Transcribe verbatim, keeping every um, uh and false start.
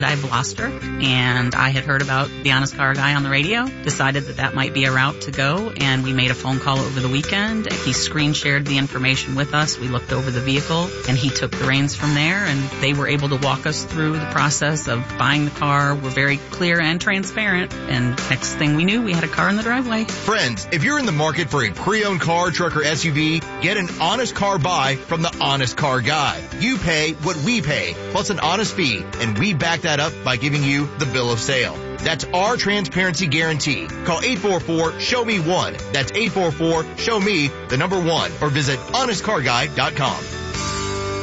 guy Blaster, and I had heard about the Honest Car Guy on the radio, decided that that might be a route to go, and we made a phone call over the weekend. He screen shared the information with us. We looked over the vehicle, and he took the reins from there, and they were able to walk us through the process of buying the car. We're very clear and transparent, and next thing we knew, we had a car in the driveway. Friends, if you're in the market for a pre-owned car, truck, or S U V, get an honest car buy from the Honest Car Guy. You pay what we pay, plus an honest fee, and we back that up by giving you the bill of sale. That's our transparency guarantee. Call eight four four, show me one. That's eight four four, show me the number one, or visit honest car guy dot com.